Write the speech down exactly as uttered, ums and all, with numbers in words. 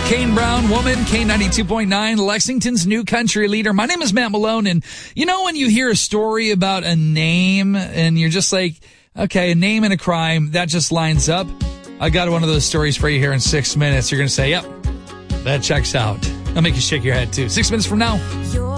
Kane Brown, Woman, K ninety-two point nine, Lexington's new country leader. My name is Matt Malone, and you know when you hear a story about a name and you're just like, okay, a name and a crime, that just lines up. I got one of those stories for you here in six minutes. You're going to say, yep, that checks out. I'll make you shake your head, too. Six minutes from now.